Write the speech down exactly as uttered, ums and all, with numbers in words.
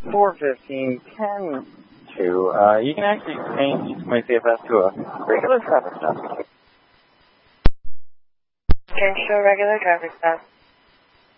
four fifteen, ten two. Uh, you can actually change my C F S to a regular traffic stop. Change to a regular traffic stop.